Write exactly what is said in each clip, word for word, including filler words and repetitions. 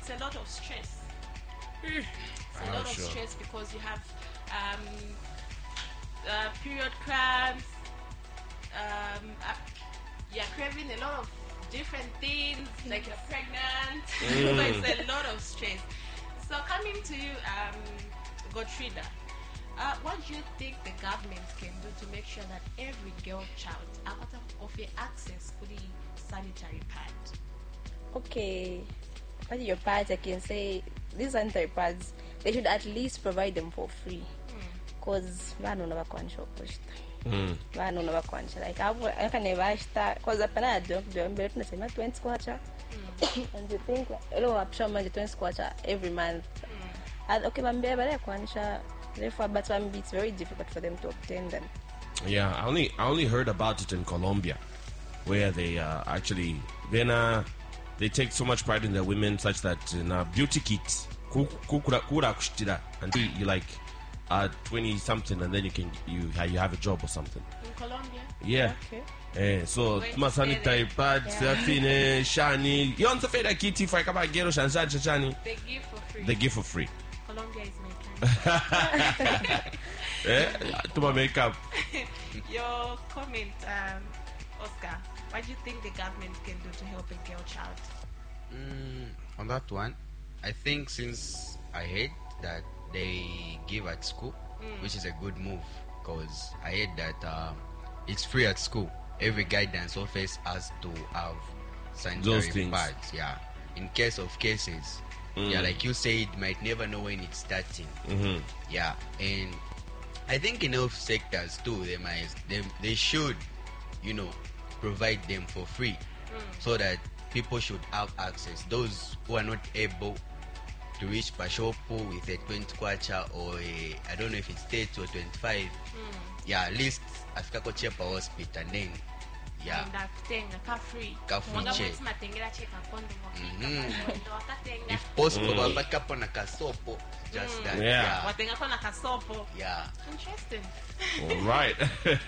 it's a lot of stress. It's a Oh, lot sure. of stress because you have um, uh, period cramps. Um, uh, you're craving a lot of different things, like you're pregnant. So it's a lot of stress. So coming to you, um, Gotrida, uh, what do you think the government can do to make sure that every girl child of access to the sanitary pad? Okay, what your pads, I can say these sanitary pads, they should at least provide them for free. Because I don't know what one shop was. I don't know what one shop. Like, I can never start. Because I'm not a joke, I'm very much twenty squatter. And you think, hello, I'm sure I'm twenty squatter every month. And okay, I'm very, very conscious. Therefore, but it's very difficult for them to obtain them. Yeah, I only I only heard about it in Colombia, where they uh, actually then uh, they take so much pride in their women, such that in a beauty kit, and you like uh twenty something, and then you can you you have a job or something. In Colombia? Yeah. Okay. Eh, so Wait, my sanitary pad, Safine, Shani, you want to feel a kitty if I come back, Gero, Shansan, Shani? They give for free. They give for free. Colombia is my country. Eh, to my makeup. Your comment, um, Oscar. What do you think the government can do to help a girl child? Mm, on that one, I think since I heard that they give at school, Mm. which is a good move, because I heard that um, it's free at school. Every guidance office has to have Those sanitary things. pads. Yeah, in case of cases, yeah, like you said, might never know when it's starting. Mm-hmm. Yeah, and I think in health sectors too, they might they, they should, you know, provide them for free, so that people should have access. Those who are not able to reach Pashopo with a twenty kwacha or a, I don't know if it's thirty or twenty-five. Yeah, at least afika ko chepa hospital, and then yeah, And kutenga ka free. Ka free Mwanga check. mwetu matengera check a condom wakika. Mhm. Ndo wakatenga. if possible, mm. wapakapo na kasopo, just that. Yeah. Yeah, Watenga kona kasopo. yeah. Interesting. All right.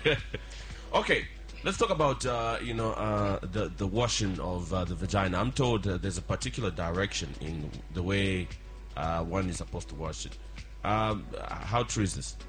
Okay, let's talk about uh, you know uh, the the washing of uh, the vagina. I'm told uh, there's a particular direction in the way uh, one is supposed to wash it. Um, how true is this?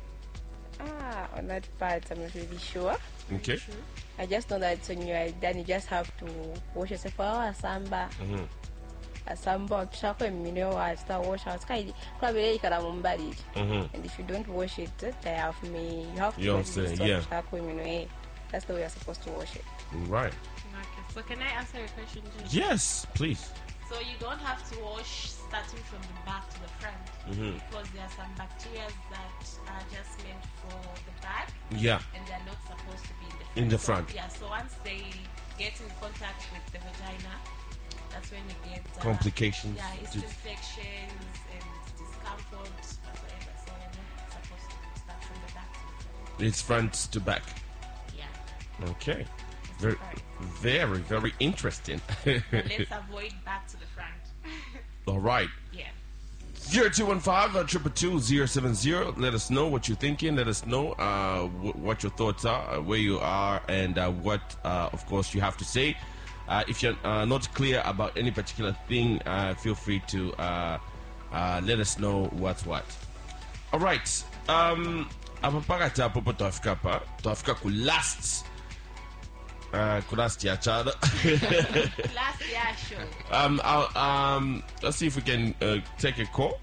Ah, on that part, I'm not really sure. Okay. I just know that when you are done, you just have to wash yourself. Oh, asamba. Mhm. Asamba, ukishako emino, I start wash out. Kai, probably ikara mumbali. Mhm. And if you don't wash it, they have me. You have to You wash don't it. say, yeah. Ukishako emino, eh. That's the way you're supposed to wash it. Right. Okay. So can I answer your question, Jim? Yes, please. So you don't have to wash starting from the back to the front, Mhm. because there are some bacteria that are just meant for the back, Yeah. and they're not supposed to be in the front. In the So, front. yeah. So once they get in contact with the vagina, that's when you get uh, Complications. Yeah, it's Just- infections and discomfort whatsoever. So you're not supposed to start from the back to the front. It's front to back. Yeah. Okay. Very, very, very interesting. But let's avoid back to the front. All right. Yeah. zero two one five triple two zero seven zero. Let us know what you're thinking. Let us know uh, w- what your thoughts are, uh, where you are, and uh, what, uh, of course, you have to say. Uh, if you're uh, not clear about any particular thing, uh, feel free to uh, uh, let us know what's what. All right. Um, apa pakati hapo po tuafika hapa. Tuafika ku last. Uh, ku last ya chada. Last year show. Um, I'll, um, let's see if we can uh, take a call.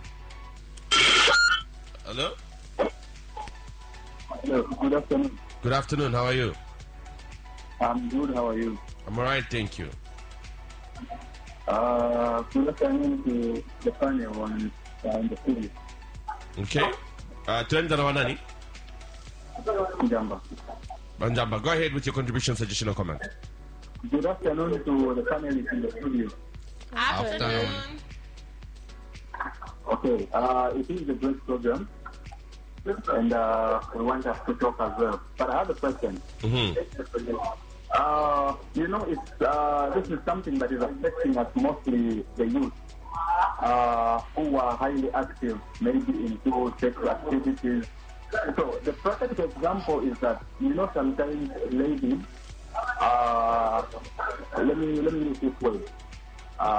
Hello. Hello, good afternoon. Good afternoon. How are you? I'm good. How are you? I'm alright, thank you. Uh, good afternoon to the panel on uh, the studio. Okay. Uh, tuenda na wanani? Jamba. Banjamba, go ahead with your contribution, suggestion, or comment. Good afternoon to the panelists in the studio. Afternoon. Okay, uh, it is a great program, and uh, we want us to talk as well. But I have a question. Mm-hmm. Uh, you know, it's uh, this is something that is affecting us mostly the youth, uh, who are highly active, maybe into sexual activities. So the perfect example is that, you know, sometimes ladies, uh, let me let me use this way.